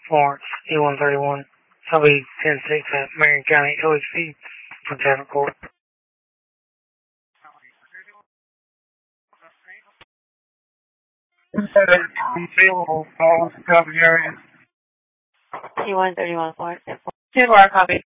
Lawrence, E131, Subby 106 at Marion County, OHP, for technical. Available calls, copy area. T131 Florence. 2 bar copy.